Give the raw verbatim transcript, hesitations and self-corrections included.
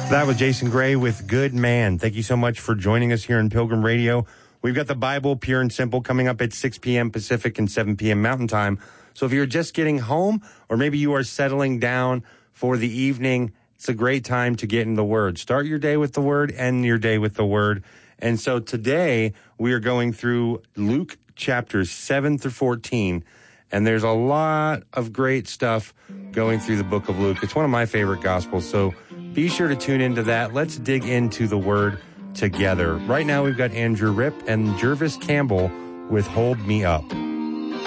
That was Jason Gray with Good Man. Thank you so much for joining us here in Pilgrim Radio. We've got the Bible, Pure and Simple, coming up at six p.m. Pacific and seven p.m. Mountain Time. So if you're just getting home, or maybe you are settling down for the evening, it's a great time to get in the Word. Start your day with the Word, end your day with the Word. And so today we are going through Luke chapters seven through fourteen. And there's a lot of great stuff going through the book of Luke. It's one of my favorite gospels, so be sure to tune into that. Let's dig into the Word together. Right now we've got Andrew Ripp and Jervis Campbell with Hold Me Up.